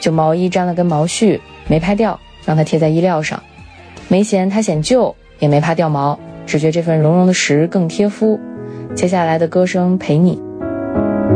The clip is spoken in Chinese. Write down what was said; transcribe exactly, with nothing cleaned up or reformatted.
旧毛衣沾了根毛絮，没拍掉，让它贴在衣料上。没嫌它显旧，也没怕掉毛，只觉这份绒绒的实更贴肤。接下来的歌声陪你。